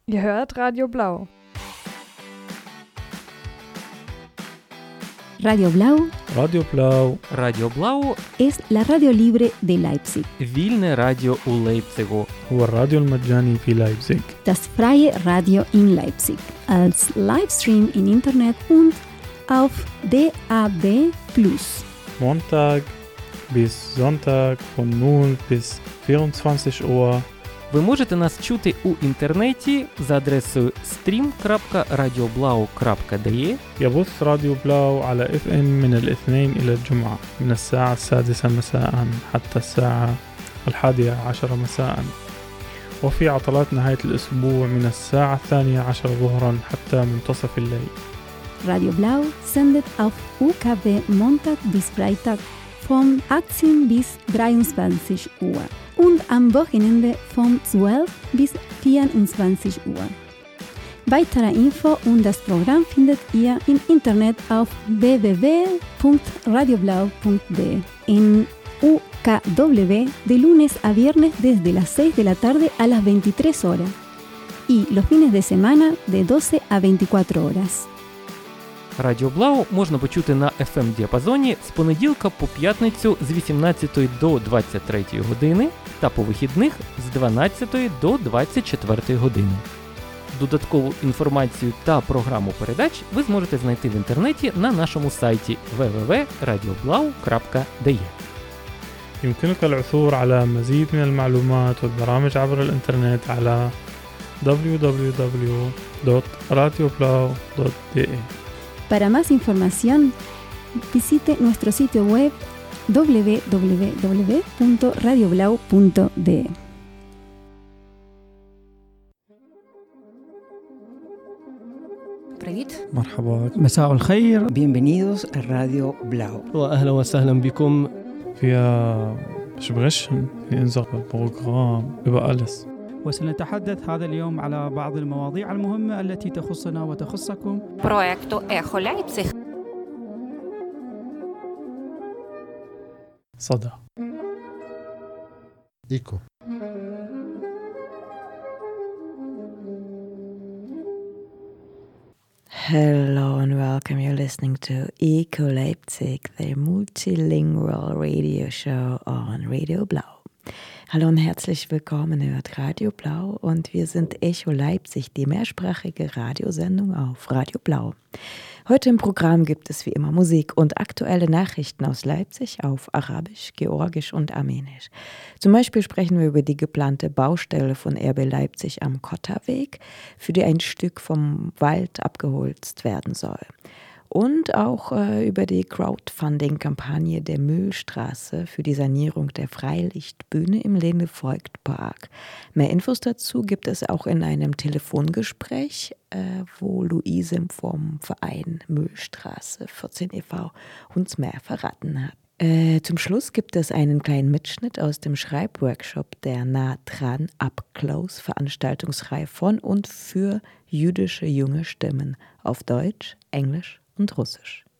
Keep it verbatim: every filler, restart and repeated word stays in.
Ihr hört Radio Blau. Radio Blau Radio Blau Радіо Блау es la radio libre de Leipzig, – вільне радіо у Лейпцигу. هو الراديو المجاني في لايبزيغ. das freie Radio in Leipzig, als Livestream im Internet und auf D A B plus. Montag bis Sonntag von null bis vierundzwanzig Uhr. Ви можете нас чути у інтернеті за адресою стрім крапка радіоблау крапка ді. يبث راديو بلاو على اف ام من الاثنين إلى الجمعة من الساعة السادسة مساء حتى الساعة الحادية عشر مساء، وفي عطلات نهاية الأسبوع من الساعة الثانية عشر ظهرا حتى منتصف الليل. Radio Blau sendet auf U K W Montag bis Freitag von achtzehn bis dreiundzwanzig Uhr und am Wochenende von zwölf bis vierundzwanzig Uhr. Weitere Info und das Programm findet ihr im Internet auf w w w punto radioblau punto d e. En U K W de lunes a viernes desde las seis de la tarde a las veintitrés horas y los fines de semana de doce a veinticuatro horas. Радіо Блау можна почути на еф ем-діапазоні з понеділка по п'ятницю з вісімнадцятої до двадцять третьої години та по вихідних з дванадцятої до двадцять четвертої години. Додаткову інформацію та програму передач ви зможете знайти в інтернеті на нашому сайті дабл ю дабл ю дабл ю крапка радіоблау крапка ді. يمكنك العثور على مزيد من المعلومات والبرامج عبر الإنترنت على دبليو دبليو دبليو دوت راديو بلاو دوت دي إي. Para más información, visite nuestro sitio web w w w punto radioblau punto d e. Привіт. مرحبا. مساء الخير. Bienvenidos a Radio Blau. وأهلا وسهلا بكم. فيها sprechen في unserem Programm über alles. وسنتحدث هذا اليوم على بعض المواضيع المهمة التي تخصنا وتخصكم. проекту «Ехо Лейпциг». صدى. إيكو. Hello and welcome. You're listening to Eco Leipzig, the multilingual radio show on Radio Blau. Hallo und herzlich willkommen, ihr hört Radio Blau und wir sind Echo Leipzig, die mehrsprachige Radiosendung auf Radio Blau. Heute im Programm gibt es wie immer Musik und aktuelle Nachrichten aus Leipzig auf Arabisch, Georgisch und Armenisch. Zum Beispiel sprechen wir über die geplante Baustelle von R B Leipzig am Kotterweg, für die ein Stück vom Wald abgeholzt werden soll. Und auch äh, über die Crowdfunding-Kampagne der Mühlstraße für die Sanierung der Freilichtbühne im Lene-Voigt-Park. Mehr Infos dazu gibt es auch in einem Telefongespräch, äh, wo Luise vom Verein Mühlstraße vierzehn e V uns mehr verraten hat. Äh, zum Schluss gibt es einen kleinen Mitschnitt aus dem Schreibworkshop der Nah dran Up Close Veranstaltungsreihe von und für jüdische junge Stimmen auf Deutsch, Englisch und Russisch.